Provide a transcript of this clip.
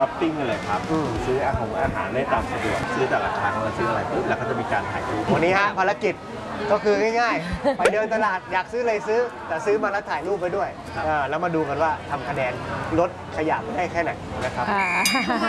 ช้อปปิ้งกันเลยครับซื้ออาหารได้ตามสะดวกซื้อแต่ละครั้งเราซื้ออะไรปุ๊บแล้วก็จะมีการถ่ายรูปวันนี้ฮะภารกิจก็คือง่ายๆ ไปเดินตลาดอยากซื้ออะไรซื้อ แต่ซื้อมาแล้วถ่ายรูปไปด้วยแล้วมาดูกันว่าทำคะแนนลดขยะได้แค่ไหนนะครับ